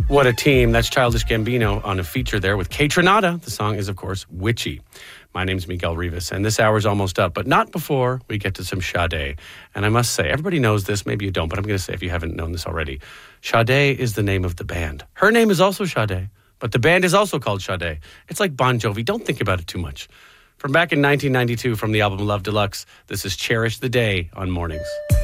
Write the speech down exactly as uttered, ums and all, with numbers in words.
What a team. That's Childish Gambino on a feature there with Kaytranada. The song is, of course, Witchy. My name's Miguel Rivas, and this hour's almost up, but not before we get to some Sade. And I must say, everybody knows this, maybe you don't, but I'm going to say if you haven't known this already, Sade is the name of the band. Her name is also Sade, but the band is also called Sade. It's like Bon Jovi. Don't think about it too much. From back in nineteen ninety-two from the album Love Deluxe, this is Cherish the Day on Mornings.